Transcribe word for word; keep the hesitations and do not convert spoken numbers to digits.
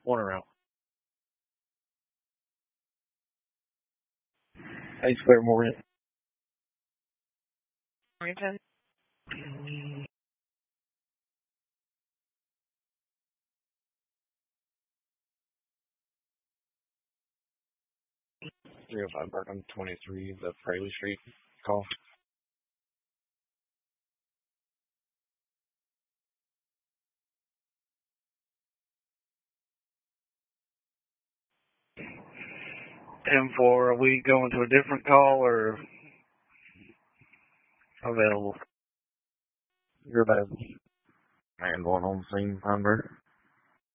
One around. Eight Square Morgan. Morganton. three oh five Burton, twenty-three, the Fraley Street call. ten four, are we going to a different call or available? You're available. And going on the scene, Feinberg.